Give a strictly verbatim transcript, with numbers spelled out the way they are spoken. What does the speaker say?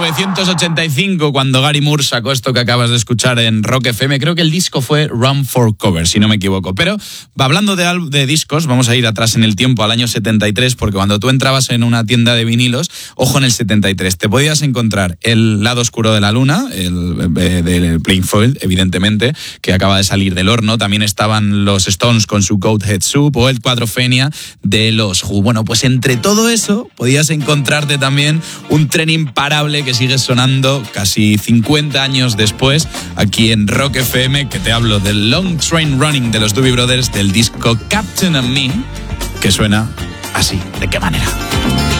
novecientos ochenta y cinco, cuando Gary Moore sacó esto que acabas de escuchar en Rock F M. Creo que el disco fue Run for Cover, si no me equivoco. Pero hablando de, de discos, vamos a ir atrás en el tiempo, al año setenta y tres, porque cuando tú entrabas en una tienda de vinilos, ojo, en el setenta y tres, te podías encontrar El lado oscuro de la luna, el del Pink Floyd, evidentemente, que acaba de salir del horno. También estaban los Stones con su Goathead Soup o el Quadrophenia de los Who. Bueno, pues entre todo eso podías encontrarte también un tren imparable que sigue sonando casi cincuenta años después aquí en Rock F M, que te hablo del Long Train Running de los Doobie Brothers, del disco Captain and Me, que suena así. ¿De qué manera?